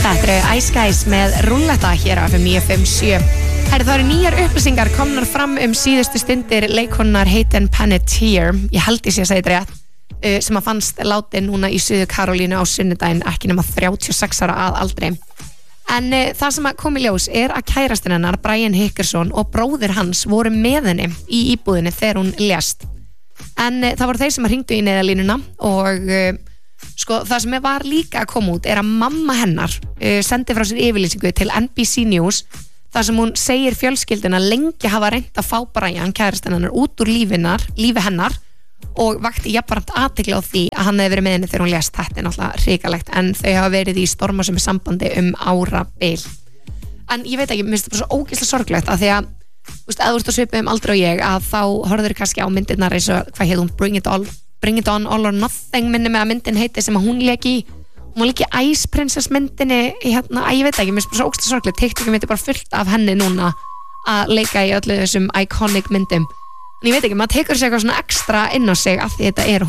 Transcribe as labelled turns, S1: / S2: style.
S1: Þetta eru Ice Guys með Rúlletta hér á FM 957. Það eru nýjar upplýsingar komnar fram síðustu stundir leikonunnar Hayden Panettiere, ég held ég sé að segja þetta rétt, sem að fannst látin núna í Suður Karólínu á sunnudaginn, ekki nema 36 ára að aldri. En það sem kom í ljós að kærastinn hennar, Brian Hickerson, og bróðir hans voru með henni í íbúðinni þegar hún lést. En það voru þeir sem hringdu í neyðarlínuna og það sem var líka að koma út að mamma hennar sendi frá sér yfirlýsingu til NBC News þar sem hún segir fjölskylduna lengi hafa reynt að fá Brian, kærastinn hennar, út úr lífi hennar og vakti jafnframt athygli á því að hann hefði verið með henni þegar hún lést. Þetta náttúrulega hrikalegt, en þau hafa verið í stormasömu sambandi árabil. En ég veit ekki, mér finnst þetta bara svo ógeðslega sorglegt að því að að þú ert að svipa aldrei og ég að þá horfður kannski á myndirnar eins og hvað heit hún, Bring It On All or Nothing minni með að myndin heiti sem að hún lék í. Hún lék í Ice Princess myndinni ég veit ekki, mér finnst þetta svo ógeðslega sorglegt. TikTok myndi bara fullt af henni núna að leika í öllu þessum iconic myndum. En ég veit ekki, maður tekur sér eitthvað svona ekstra inn á sig af því þetta